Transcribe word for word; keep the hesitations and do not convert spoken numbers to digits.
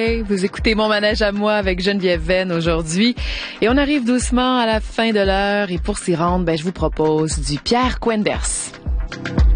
Hey, vous écoutez Mon manège à moi avec Geneviève Venn aujourd'hui. Et on arrive doucement à la fin de l'heure. Et pour s'y rendre, ben, je vous propose du Pierre Quenders.